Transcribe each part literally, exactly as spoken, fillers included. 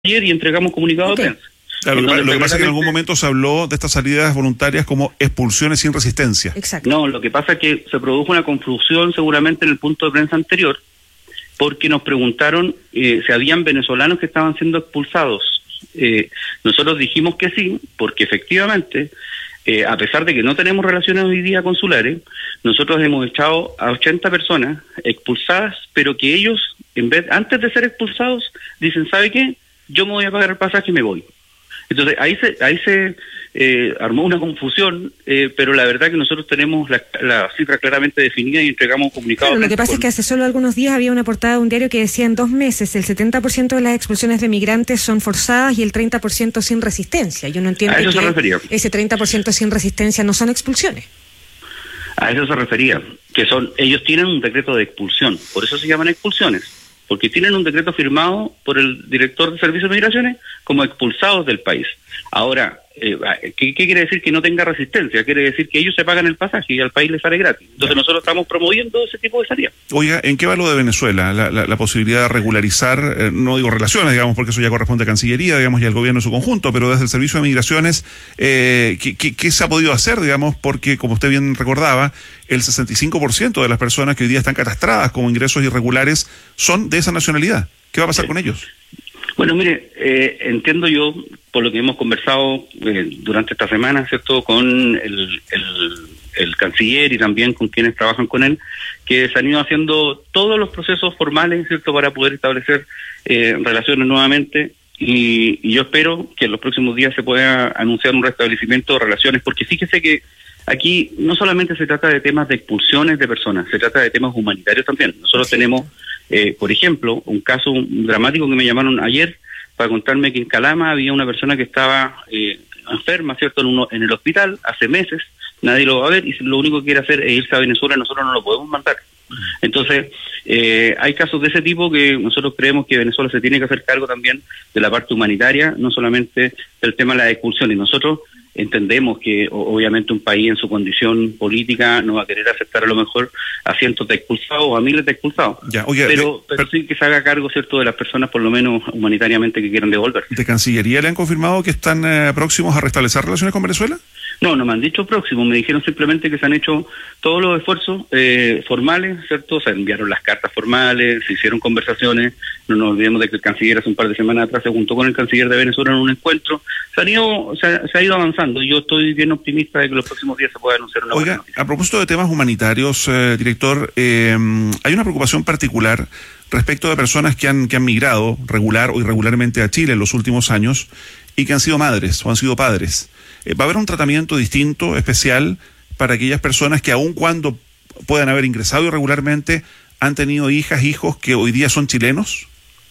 ayer y entregamos comunicado okay. de prensa. Claro, lo, lo que pasa es que en algún momento se habló de estas salidas voluntarias como expulsiones sin resistencia. Exacto. No, lo que pasa es que se produjo una confusión seguramente en el punto de prensa anterior, porque nos preguntaron eh, si habían venezolanos que estaban siendo expulsados. Eh, nosotros dijimos que sí, porque efectivamente, eh, a pesar de que no tenemos relaciones hoy día consulares, nosotros hemos echado a ochenta personas expulsadas, pero que ellos, en vez antes de ser expulsados, dicen, ¿sabe qué? Yo me voy a pagar el pasaje y me voy. Entonces ahí se ahí se eh, armó una confusión, eh, pero la verdad que nosotros tenemos la, la cifra claramente definida y entregamos un comunicado. Claro, lo que pasa con... es que hace solo algunos días había una portada de un diario que decía en dos meses el setenta por ciento de las expulsiones de migrantes son forzadas y el treinta por ciento sin resistencia. Yo no entiendo a eso se refería. Ese treinta por ciento sin resistencia no son expulsiones. A eso se refería, que son ellos tienen un decreto de expulsión, por eso se llaman expulsiones. Porque tienen un decreto firmado por el director de Servicios de Migraciones como expulsados del país. Ahora, eh, ¿qué, ¿qué quiere decir que no tenga resistencia? Quiere decir que ellos se pagan el pasaje y al país les sale gratis. Entonces nosotros estamos promoviendo ese tipo de salida. Oiga, ¿en qué va lo de Venezuela? La, la, la posibilidad de regularizar, eh, no digo relaciones, digamos, porque eso ya corresponde a Cancillería, digamos, y al gobierno en su conjunto, pero desde el Servicio de Migraciones, eh, ¿qué, qué, ¿qué se ha podido hacer, digamos? Porque, como usted bien recordaba, el sesenta y cinco por ciento de las personas que hoy día están catastradas como ingresos irregulares son de esa nacionalidad. ¿Qué va a pasar sí. con ellos? Bueno, mire, eh, entiendo yo, por lo que hemos conversado eh, durante esta semana, ¿cierto?, con el, el, el canciller y también con quienes trabajan con él, que se han ido haciendo todos los procesos formales, ¿cierto?, para poder establecer eh, relaciones nuevamente. Y, y yo espero que en los próximos días se pueda anunciar un restablecimiento de relaciones, porque fíjese que aquí no solamente se trata de temas de expulsiones de personas, se trata de temas humanitarios también. Nosotros sí. tenemos, eh, por ejemplo, un caso dramático que me llamaron ayer para contarme que en Calama había una persona que estaba eh, enferma, ¿cierto?, en, uno, en el hospital hace meses, nadie lo va a ver y lo único que quiere hacer es irse a Venezuela, nosotros no lo podemos mandar. Entonces, eh, hay casos de ese tipo que nosotros creemos que Venezuela se tiene que hacer cargo también de la parte humanitaria, no solamente del tema de la expulsión. Y nosotros entendemos que obviamente un país en su condición política no va a querer aceptar a lo mejor a cientos de expulsados o a miles de expulsados. Ya, oye, pero, de, pero sí que se haga cargo, ¿cierto?, de las personas por lo menos humanitariamente que quieran devolver. ¿De Cancillería le han confirmado que están eh, próximos a restablecer relaciones con Venezuela? No, no me han dicho próximo, me dijeron simplemente que se han hecho todos los esfuerzos eh, formales, ¿cierto? Se enviaron las cartas formales, se hicieron conversaciones, no nos olvidemos de que el canciller hace un par de semanas atrás se juntó con el canciller de Venezuela en un encuentro, se han ido, se ha, se ha ido avanzando y yo estoy bien optimista de que los próximos días se pueda anunciar una buena noticia. Oiga, a propósito de temas humanitarios, eh, director, eh, hay una preocupación particular respecto de personas que han, que han migrado regular o irregularmente a Chile en los últimos años y que han sido madres o han sido padres. ¿Va a haber un tratamiento distinto, especial, para aquellas personas que aun cuando puedan haber ingresado irregularmente, han tenido hijas, hijos que hoy día son chilenos?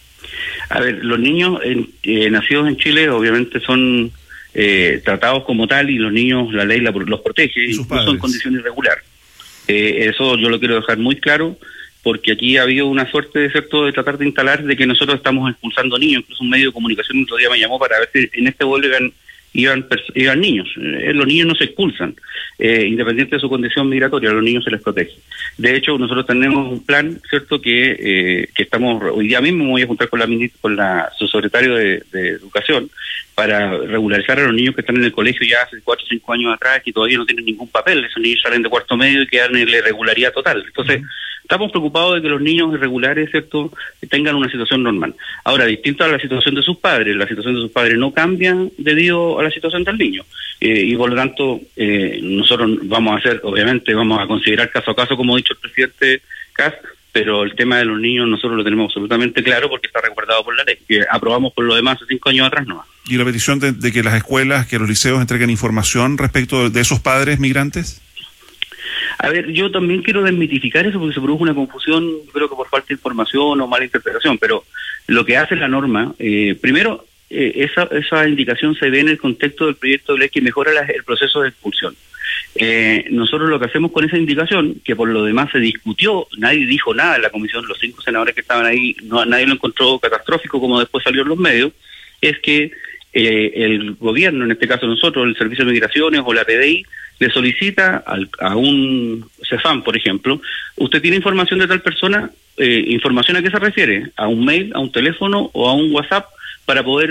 A ver, los niños eh, eh, nacidos en Chile obviamente son eh, tratados como tal y los niños, la ley la, los protege, y no son condición irregular. Eh, eso yo lo quiero dejar muy claro, porque aquí ha habido una suerte de cierto de tratar de instalar de que nosotros estamos expulsando niños. Incluso un medio de comunicación el otro día me llamó para ver si en este vuelo iban Iban, iban niños, eh, los niños no se expulsan, eh, independiente de su condición migratoria, a los niños se les protege. De hecho, nosotros tenemos un plan, ¿cierto?, que eh, que estamos, hoy día mismo me voy a juntar con la con la subsecretario de, de Educación para regularizar a los niños que están en el colegio ya hace cuatro o cinco años atrás, que todavía no tienen ningún papel, esos niños salen de cuarto medio y quedan en la irregularidad total. Entonces, uh-huh. estamos preocupados de que los niños irregulares, ¿cierto?, tengan una situación normal. Ahora, distinto a la situación de sus padres, la situación de sus padres no cambia debido a la situación del niño. Eh, y por lo tanto, eh, nosotros vamos a hacer, obviamente, vamos a considerar caso a caso, como ha dicho el presidente Kast, pero el tema de los niños nosotros lo tenemos absolutamente claro porque está resguardado por la ley, que aprobamos por lo demás hace cinco años atrás nomás. ¿Y la petición de, de que las escuelas, que los liceos entreguen información respecto de esos padres migrantes? A ver, yo también quiero desmitificar eso porque se produjo una confusión, creo que por falta de información o mala interpretación, pero lo que hace la norma, eh, primero, eh, esa, esa indicación se ve en el contexto del proyecto de ley que mejora la, el proceso de expulsión. Eh, nosotros lo que hacemos con esa indicación, que por lo demás se discutió, nadie dijo nada en la comisión, los cinco senadores que estaban ahí, no, nadie lo encontró catastrófico como después salió en los medios, es que eh, el gobierno, en este caso nosotros, el Servicio de Migraciones o la P D I, le solicita al, a un CEFAM, por ejemplo, usted tiene información de tal persona, eh, información a qué se refiere, a un mail, a un teléfono o a un WhatsApp, para poder